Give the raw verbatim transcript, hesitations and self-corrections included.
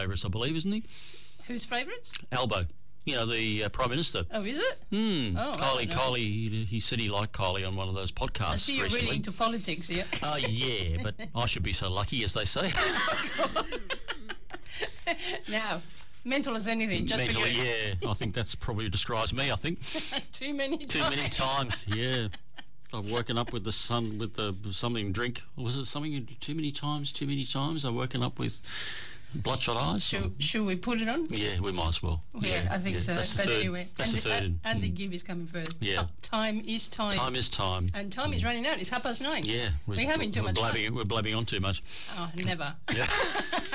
favourites, I believe, isn't he? Whose favourites? Albo. You know, the uh, Prime Minister. Oh, is it? Hmm. Oh, Kylie, Kylie, he, he said he liked Kylie on one of those podcasts I see you're recently. really into politics here. Oh, yeah, but I should be so lucky, as they say. Now, mental as anything, just Mentally, for you. yeah. I think that's probably describes me, I think. Too many times. Too many times, yeah. I've woken up with the sun, with the something drink. Was it something too many times, too many times? I've woken up with bloodshot eyes. Should, should we put it on? Yeah, we might as well. Yeah, yeah I think yeah. so. That's the But third, anyway, that's and the the, third. and, and mm. the give is coming first. Yeah. T- time is time. Time is time. And time is running out. It's half past nine. Yeah. We're having too we're much blabbing, fun. We're blabbing on too much. Oh, never. Yeah.